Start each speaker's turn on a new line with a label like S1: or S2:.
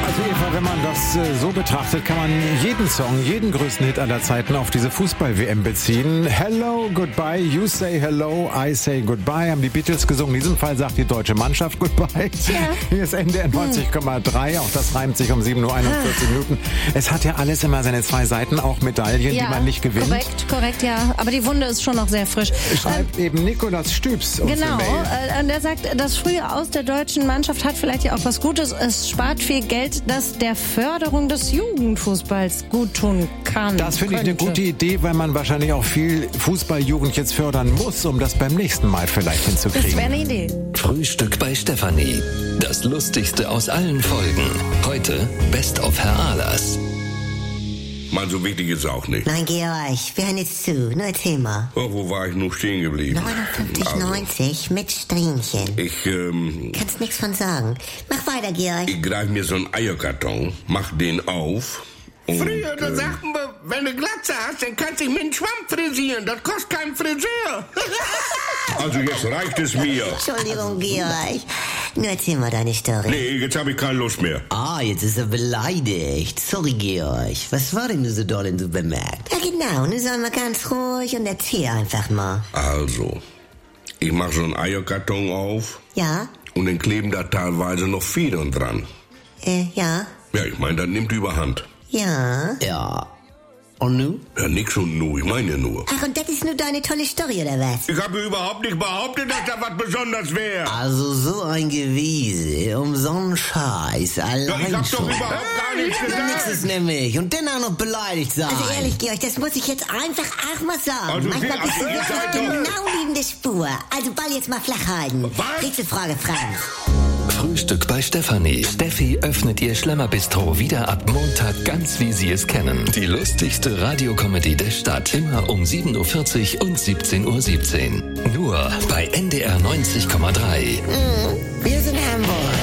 S1: Also Eva, wenn man das so betrachtet, kann man jeden Song, jeden größten Hit aller Zeiten auf diese Fußball-WM beziehen. Hello, goodbye, you say hello, I say goodbye, haben die Beatles gesungen. In diesem Fall sagt die deutsche Mannschaft goodbye.
S2: Ja.
S1: Hier ist NDR 90,3, auch das reimt sich um 7:41 Uhr. Es hat ja alles immer seine zwei Seiten, auch Medaillen, die man nicht gewinnt.
S2: Korrekt, ja. Aber die Wunde ist schon noch sehr frisch.
S1: Schreibt eben Nikolaus Stübs uns
S2: Genau,
S1: eine Mail.
S2: der sagt, das frühe Aus der deutschen Mannschaft hat vielleicht ja auch was Gutes. Es spart viel Geld, das der Förderung des Jugendfußballs gut tun kann.
S1: Das finde ich eine gute Idee, weil man wahrscheinlich auch viel Fußballjugend jetzt fördern muss, um das beim nächsten Mal vielleicht hinzukriegen.
S2: Das wäre eine Idee.
S3: Frühstück bei Stefanie. Das Lustigste aus allen Folgen. Heute Best of Herr Ahlers.
S4: Mann, so wichtig ist es auch nicht.
S5: Nein, Georg, wir hören jetzt zu. Nur erzähl mal.
S4: Oh, wo war ich noch stehen geblieben?
S5: 59,90 mit Strähnchen.
S4: Ich
S5: Kannst nix von sagen. Mach weiter, Georg.
S4: greif mir so einen Eierkarton, mach den auf. Und,
S6: Früher, da sagten wir, wenn du Glatze hast, dann kannst du dich mit einem Schwamm frisieren. Das kostet keinen Friseur.
S4: also jetzt reicht es mir.
S5: Entschuldigung, Georg. Nur erzähl mal deine Story.
S4: Nee, jetzt habe ich keine Lust mehr.
S7: Ah, jetzt ist er beleidigt. Sorry, Georg. Was war denn nur so doll im Supermarkt?
S5: Ja, genau. Nun sei mal ganz ruhig und erzähl einfach mal.
S4: Also, ich mach so einen Eierkarton auf
S5: Ja?
S4: und dann kleben da teilweise noch Federn dran.
S5: Ja?
S4: Ja, ich meine, das nimmt überhand.
S5: Ja?
S7: Ja. Und nu?
S4: Ja, nix und nu, ich meine nur.
S5: Ach, und das ist nur deine tolle Story, oder was?
S4: Ich habe überhaupt nicht behauptet, dass da was besonders wäre.
S7: Also so ein Gewiese, um so einen Scheiß,
S4: Ja, ich
S7: allein
S4: hab
S7: schon.
S4: doch überhaupt gar nichts
S7: Nix
S4: gesagt.
S7: ist nämlich. Und dann auch noch beleidigt sein.
S5: Also ehrlich, Georg, das muss ich jetzt einfach auch mal sagen.
S4: Also,
S5: Manchmal
S4: Sie-
S5: bist du
S4: also, ihr
S5: wirklich
S4: seid doch-
S5: genau neben der Spur. Also Ball jetzt mal flach halten.
S4: Was?
S5: Nächste Frage, Franz.
S3: Frühstück bei Stefanie. Steffi öffnet ihr Schlemmerbistro wieder ab Montag ganz wie Sie es kennen. Die lustigste Radiokomödie der Stadt. Immer um 7:40 Uhr und 17:17 Uhr. Nur bei NDR 90,3.
S5: Wir sind Hamburg.